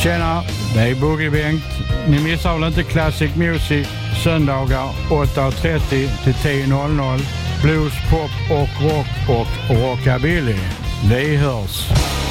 Tjena, det är Boogie Bengt. Ni missar väl inte Classic Music söndagar 8.30 till 10.00. Blues, pop och rock och rockabilly. Vi hörs.